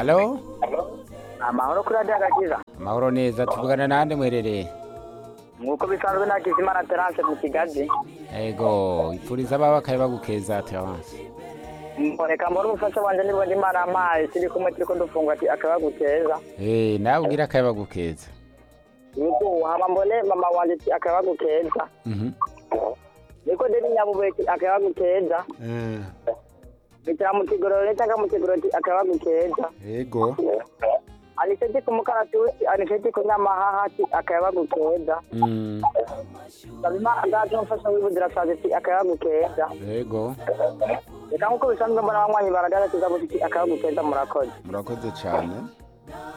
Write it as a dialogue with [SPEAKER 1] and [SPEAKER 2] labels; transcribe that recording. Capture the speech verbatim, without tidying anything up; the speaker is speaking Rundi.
[SPEAKER 1] Halo?
[SPEAKER 2] Amahoro kuri radiyo agakiza.
[SPEAKER 1] Amahoro neza tuvugana nande mwerereye?
[SPEAKER 2] Nk'uko bisanzwe na Kizimana Terence mu Kigazi.
[SPEAKER 1] Ego, ipfuriza baba kaiba gukeza Terence.
[SPEAKER 2] Reka mbona umufasha wanje niba ndi mara amazi turi kumwe turiko dufunga ati akaba gukeza.
[SPEAKER 1] Eh, nawe ugira kaiba gukeza.
[SPEAKER 2] Niko hama mbone mama wanje ati akaba gukeza.
[SPEAKER 1] Mhm.
[SPEAKER 2] Niko deni nyabubeki akaba gukeza.
[SPEAKER 1] Eh.
[SPEAKER 2] Bitira mu kigoro leta ka mu kigoro ati akaba gukeza.
[SPEAKER 1] Ego.
[SPEAKER 2] Aniseti kumukaratusi aniseti kunyamahaha ati akaba gukeza.
[SPEAKER 1] Mm.
[SPEAKER 2] Sabima ndaje umufasha wibudira saze ati akaba gukeza.
[SPEAKER 1] Ego.
[SPEAKER 2] Reka nkuko bisanzwe mbona abanywanyi baragara tuzabuti akaba gukeza murakoze.
[SPEAKER 1] Murakoze cyane.